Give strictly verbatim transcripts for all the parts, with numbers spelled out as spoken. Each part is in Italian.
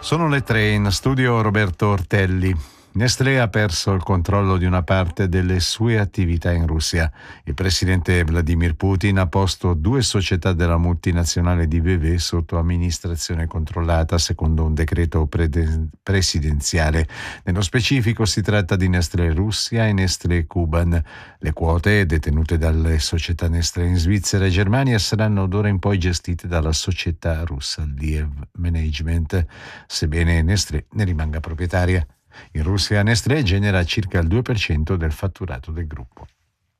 Sono le tre, in studio Roberto Ortelli. Nestlé ha perso il controllo di una parte delle sue attività in Russia. Il presidente Vladimir Putin ha posto due società della multinazionale di bevè sotto amministrazione controllata secondo un decreto pre- presidenziale. Nello specifico si tratta di Nestlé Russia e Nestlé Kuban. Le quote detenute dalle società Nestlé in Svizzera e Germania saranno d'ora in poi gestite dalla società russa Liev Management, sebbene Nestlé ne rimanga proprietaria. In Russia Nestlé genera circa il due per cento del fatturato del gruppo.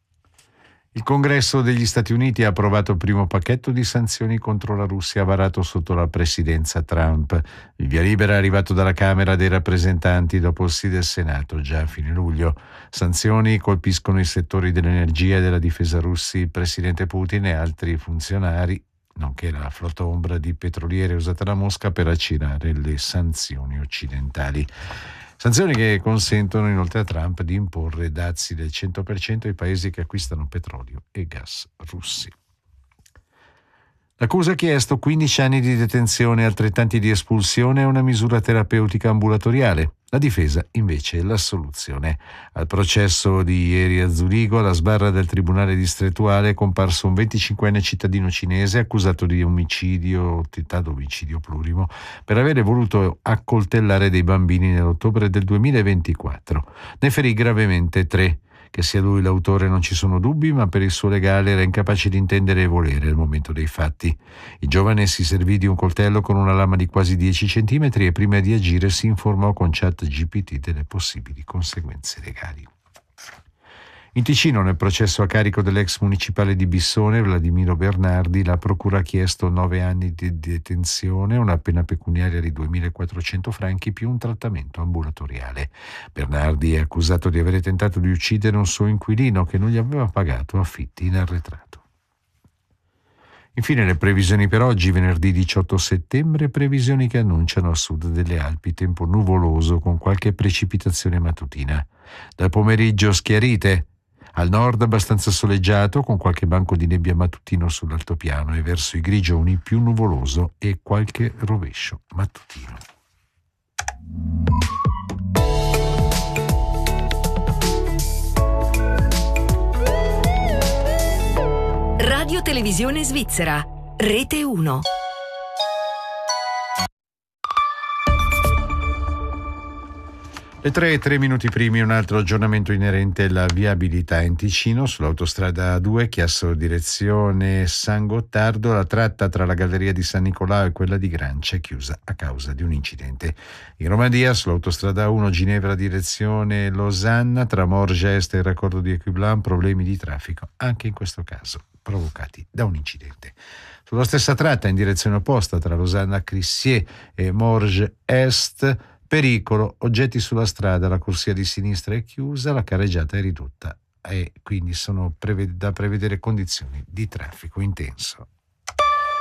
Il Congresso degli Stati Uniti ha approvato il primo pacchetto di sanzioni contro la Russia varato sotto la presidenza Trump. Il via libera è arrivato dalla Camera dei rappresentanti dopo il sì del Senato già a fine luglio. Sanzioni colpiscono i settori dell'energia e della difesa russi, il presidente Putin e altri funzionari, nonché la flotta ombra di petroliere usata da Mosca per aggirare le sanzioni occidentali. Sanzioni che consentono inoltre a Trump di imporre dazi del cento per cento ai paesi che acquistano petrolio e gas russi. L'accusa ha chiesto quindici anni di detenzione e altrettanti di espulsione e una misura terapeutica ambulatoriale. La difesa invece è l'assoluzione. Al processo di ieri a Zurigo, alla sbarra del tribunale distrettuale, è comparso un venticinquenne cittadino cinese accusato di omicidio, tentato omicidio plurimo, per avere voluto accoltellare dei bambini nell'ottobre del duemilaventiquattro. Ne ferì gravemente tre. Che sia lui l'autore non ci sono dubbi, ma per il suo legale era incapace di intendere e volere al momento dei fatti. Il giovane si servì di un coltello con una lama di quasi dieci centimetri e prima di agire si informò con ChatGPT delle possibili conseguenze legali. In Ticino, nel processo a carico dell'ex municipale di Bissone, Vladimiro Bernardi, la procura ha chiesto nove anni di detenzione, una pena pecuniaria di duemilaquattrocento franchi più un trattamento ambulatoriale. Bernardi è accusato di avere tentato di uccidere un suo inquilino che non gli aveva pagato affitti in arretrato. Infine le previsioni per oggi, venerdì diciotto settembre, previsioni che annunciano a sud delle Alpi tempo nuvoloso con qualche precipitazione mattutina. Dal pomeriggio schiarite. Al nord abbastanza soleggiato con qualche banco di nebbia mattutino sull'altopiano e verso i grigioni più nuvoloso e qualche rovescio mattutino. Radio Televisione Svizzera, Rete uno. Le tre e tre minuti primi, un altro aggiornamento inerente alla viabilità in Ticino. Sull'autostrada A due, Chiasso direzione San Gottardo, la tratta tra la galleria di San Nicolao e quella di Grancia è chiusa a causa di un incidente. In Romania, sull'autostrada A uno, Ginevra direzione Losanna, tra Morges Est e il raccordo di Ecublin, problemi di traffico, anche in questo caso provocati da un incidente. Sulla stessa tratta, in direzione opposta, tra Losanna Crissier e Morges Est, pericolo, oggetti sulla strada, la corsia di sinistra è chiusa, la carreggiata è ridotta e quindi sono preved- da prevedere condizioni di traffico intenso